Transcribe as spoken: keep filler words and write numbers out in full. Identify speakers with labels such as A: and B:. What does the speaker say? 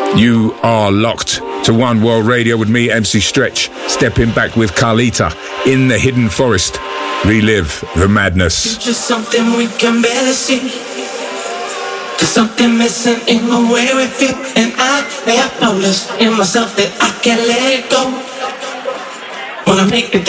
A: You are locked to One World Radio with me, M C Stretch, stepping back with Carlita in the Hidden Forest. Relive the madness.
B: It's just something we can barely see. There's something missing in the way we feel, and I have noticed in myself that I can't let it go. Wanna make it